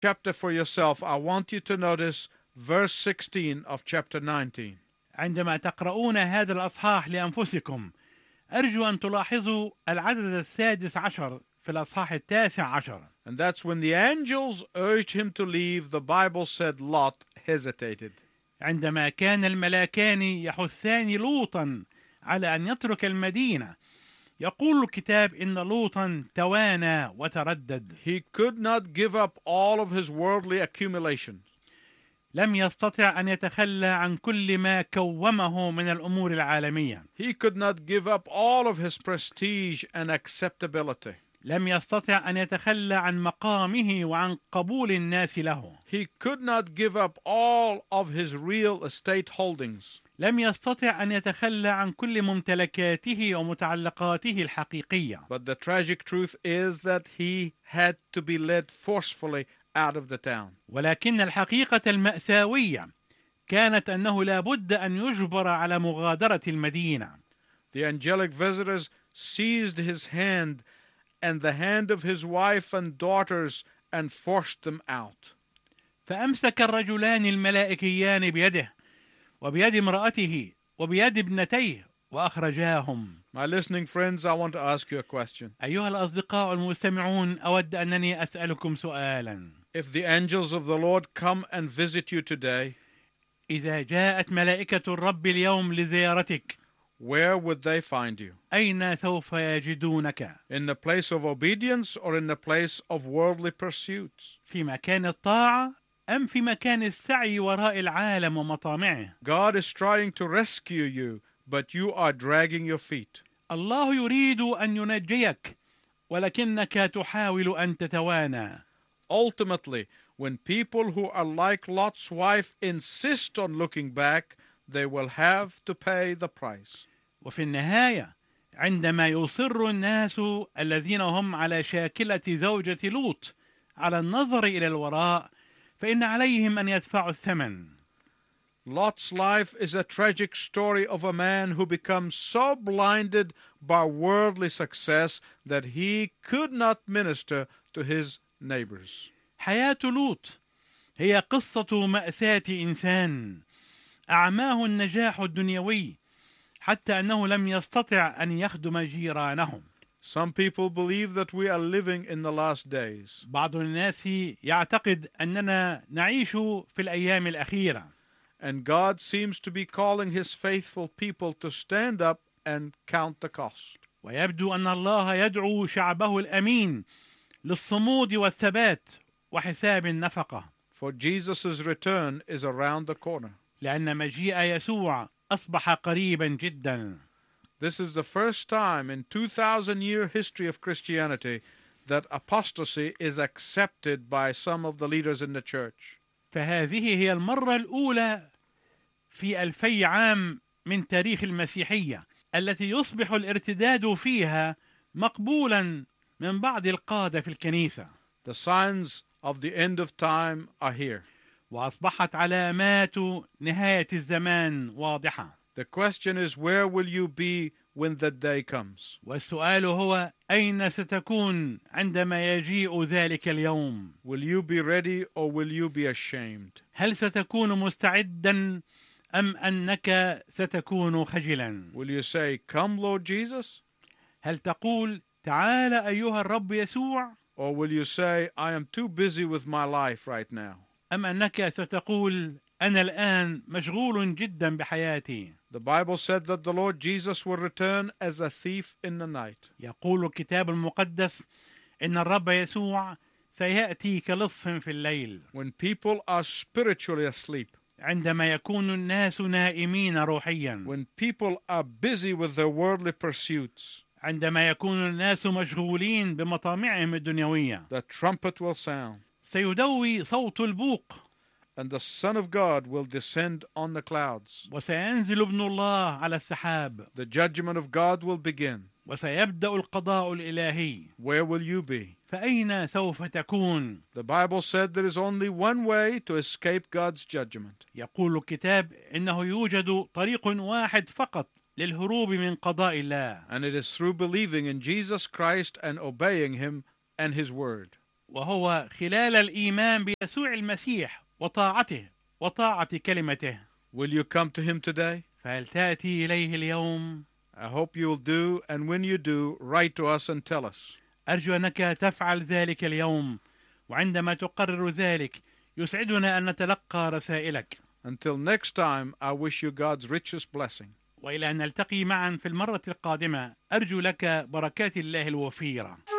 chapter for yourself, I want you to notice verse 16 of chapter 19. عندما تقرؤون هذا الأصحاح لأنفسكم أرجو أن تلاحظوا العدد 16 في الأصحاح 19. And that's when the angels urged him to leave, the Bible said Lot hesitated. عندما كان الملاكان يحثان لوطا على أن يترك المدينة، يقول الكتاب إن لوطا توانى وتردد. He could not give up all of his worldly accumulations. لم يستطع أن يتخلى عن كل ما كومه من الأمور العالمية. He could not give up all of his prestige and acceptability. لم يستطع أن يتخلى عن مقامه وعن قبول الناس له. He could not give up all of his real estate holdings. لم يستطع أن يتخلى عن كل ممتلكاته ومتعلقاته الحقيقية. But the tragic truth is that he had to be led forcefully out of the town. ولكن الحقيقة المأساوية كانت أنه لا بد أن يجبر على مغادرة المدينة. The angelic visitors seized his hand and the hand of his wife and daughters and forced them out. فأمسك الرجلان الملائكيان بيده وبيد امرأته وبيد ابنتيه وأخرجاهم. My listening friends, I want to ask you a question. أيها الأصدقاء المستمعون، أود أنني أسألكم سؤالا. If the angels of the Lord come and visit you today, إذا جاءت ملائكة الرب اليوم لزيارتك، where would they find you? أين سوف يجدونك؟ In the place of obedience or in the place of worldly pursuits? في مكان الطاعة أم في مكان السعي وراء العالم ومطامعه؟ God is trying to rescue you, but you are dragging your feet. الله يريد أن ينجيك ولكنك تحاول أن تتوانى. Ultimately, when people who are like Lot's wife insist on looking back, they will have to pay the price. وفي النهاية عندما يصر الناس الذين هم على شاكلة زوجة لوط على النظر إلى الوراء، فإن عليهم أن يدفعوا الثمن. Lot's life is a tragic story of a man who becomes so blinded by worldly success that he could not minister to his neighbors. حياة لوط هي قصة مأساة إنسان أعماه النجاح الدنيوي حتى أنه لم يستطع أن يخدم جيرانهم. Some people believe that we are living in the last days. بعض الناس يعتقد أننا نعيش في الأيام الأخيرة. And God seems to be calling his faithful people to stand up and count the cost. ويبدو أن الله يدعو شعبه الأمين للصمود والثبات وحساب النفقة. For Jesus' return is around the corner. لأن مجيء يسوع أصبح قريبا جدا. This is the first time in 2,000-year history of Christianity that apostasy is accepted by some of the leaders in the church. فهذه هي المرة الأولى في 2000 عام من تاريخ المسيحية التي يصبح الارتداد فيها مقبولا من بعض القادة في الكنيسة. The signs of the end of time are here. وأصبحت علامات نهاية الزمان واضحة. The question is, where will you be when that day comes? والسؤال هو أين ستكون عندما يجيء ذلك اليوم؟ Will you be ready or will you be ashamed? هل ستكون مستعدا أم أنك ستكون خجلا؟ Will you say, "Come, Lord Jesus"? هل تقول تعال أيها الرب يسوع؟ Or will you say, "I am too busy with my life right now"? أم أنك ستقول أنا الآن مشغول جدا بحياتي؟ The Bible said that the Lord Jesus will return as a thief in the night. يقول الكتاب المقدس إن الرب يسوع سيأتي كلص في الليل. When people are spiritually asleep. عندما يكون الناس نائمين روحيا. When people are busy with their worldly pursuits. عندما يكون الناس مشغولين بمطامعهم الدنيوية. The trumpet will sound. سيدوي صوت البوق. And the Son of God will descend on the clouds. وسينزل ابن الله على السحاب. The judgment of God will begin. وسيبدأ القضاء الإلهي. Where will you be? فأين سوف تكون؟ The Bible said there is only one way to escape God's judgment. يقول الكتاب إنه يوجد طريق واحد فقط للهروب من قضاء الله. And it is through believing in Jesus Christ and obeying him and his word. وهو خلال الإيمان بيسوع المسيح وطاعته وطاعة كلمته. Will you come to him today? فهل تأتي إليه اليوم؟ I hope you'll do, and when you do, write to us and tell us. أرجو أنك تفعل ذلك اليوم، وعندما تقرر ذلك يسعدنا أن نتلقى رسائلك. Until next time, I wish you God's richest blessing. وإلى أن نلتقي معا في المرة القادمة، أرجو لك بركات الله الوفيرة.